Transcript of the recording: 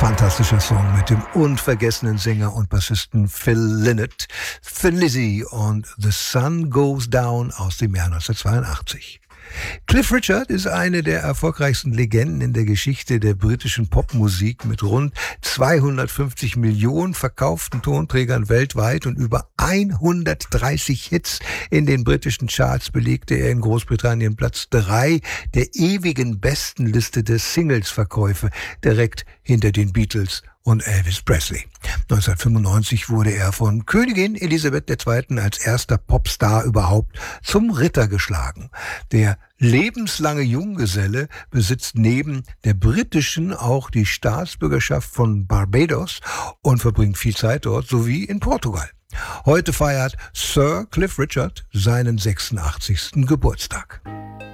Fantastischer Song mit dem unvergessenen Sänger und Bassisten Phil Lynott, Thin Lizzy und The Sun Goes Down aus dem Jahr 1982. Cliff Richard ist eine der erfolgreichsten Legenden in der Geschichte der britischen Popmusik mit rund 250 Millionen verkauften Tonträgern weltweit und über 130 Hits in den britischen Charts belegte er in Großbritannien Platz 3 der ewigen Bestenliste der Singles-Verkäufe, direkt hinter den Beatles und Elvis Presley. 1995 wurde er von Königin Elisabeth II. Als erster Popstar überhaupt zum Ritter geschlagen. Der lebenslange Junggeselle besitzt neben der britischen auch die Staatsbürgerschaft von Barbados und verbringt viel Zeit dort, sowie in Portugal. Heute feiert Sir Cliff Richard seinen 86. Geburtstag.